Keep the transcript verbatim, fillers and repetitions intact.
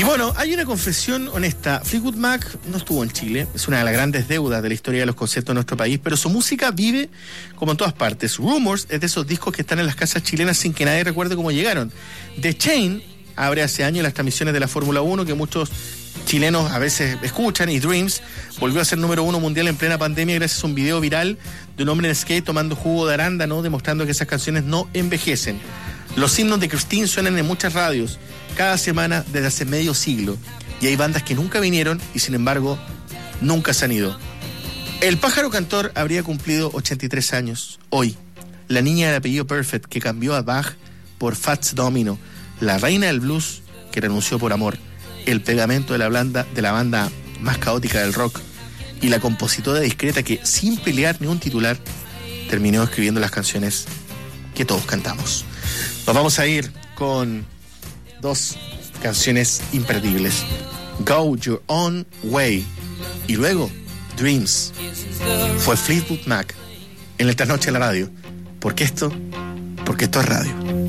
Y bueno, hay una confesión honesta. Fleetwood Mac no estuvo en Chile, es una de las grandes deudas de la historia de los conciertos de nuestro país, pero su música vive como en todas partes. Rumors es de esos discos que están en las casas chilenas sin que nadie recuerde cómo llegaron. The Chain abre hace años las transmisiones de la Fórmula uno que muchos chilenos a veces escuchan, y Dreams volvió a ser número uno mundial en plena pandemia gracias a un video viral de un hombre en skate tomando jugo de arándano, demostrando que esas canciones no envejecen. Los himnos de Christine suenan en muchas radios cada semana desde hace medio siglo, y hay bandas que nunca vinieron y sin embargo nunca se han ido. El pájaro cantor habría cumplido ochenta y tres años hoy. La niña del apellido Perfect que cambió a Bach por Fats Domino, la reina del blues que renunció por amor, el pegamento de la, blanda, de la banda más caótica del rock, y la compositora discreta que, sin pelear ni un titular, terminó escribiendo las canciones que todos cantamos. Nos vamos a ir con dos canciones imperdibles: Go Your Own Way y luego Dreams. Fue Fleetwood Mac en el Trasnoche de la Radio. ¿Por qué esto? Porque esto es radio.